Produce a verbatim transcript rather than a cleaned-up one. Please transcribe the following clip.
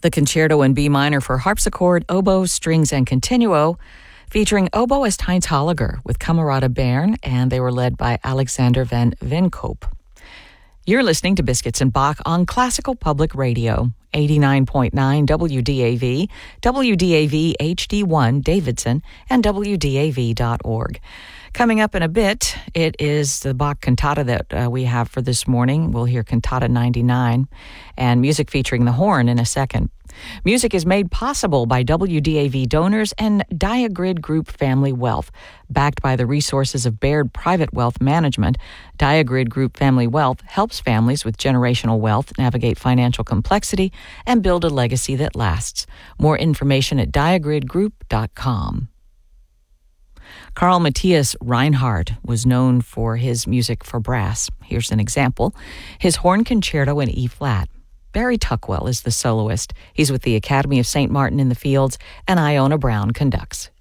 The Concerto in B minor for harpsichord, oboe, strings, and continuo, featuring oboist Heinz Holliger with Camerata Bern, and they were led by Alexander van Vinkoop. You're listening to Biscuits and Bach on Classical Public Radio, eighty-nine point nine W D A V, W D A V H D one Davidson, and W D A V dot org. Coming up in a bit, it is the Bach cantata that uh, we have for this morning. We'll hear Cantata ninety-nine, and music featuring the horn in a second. Music is made possible by W D A V donors and Diagrid Group Family Wealth. Backed by the resources of Baird Private Wealth Management, Diagrid Group Family Wealth helps families with generational wealth navigate financial complexity and build a legacy that lasts. More information at diagrid group dot com. Carl Matthias Reinhardt was known for his music for brass. Here's an example. His Horn Concerto in E-flat. Barry Tuckwell is the soloist. He's with the Academy of Saint Martin in the Fields, and Iona Brown conducts.